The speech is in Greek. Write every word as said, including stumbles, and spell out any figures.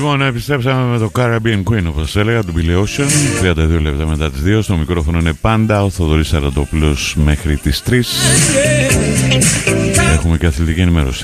Λοιπόν, επιστρέψαμε με το Caribbean Queen, όπως έλεγα, του Billy Ocean. τριάντα δύο λεπτά μετά τις δύο. Στο μικρόφωνο είναι πάντα ο Θοδωρής Σαραντόπουλος μέχρι τις τρεις. Έχουμε και αθλητική ενημέρωση.